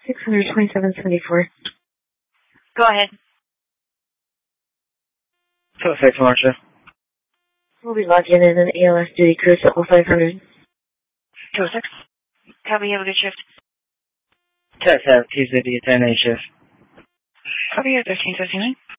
627.74. Go ahead. 206, Marcia. We'll be logging in an ALS duty crew at 500. 206. Copy, have a good shift. Test have TZD 10A shift. Copy, 1359.